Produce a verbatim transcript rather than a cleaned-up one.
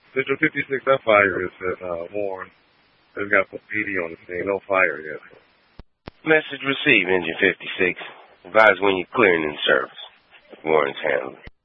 Central fifty-six, that fire is at uh, Warren. They've got the P D on the scene. No fire yet. Message received, Engine fifty-six. Advise when you're clearing in service. Warren's handler.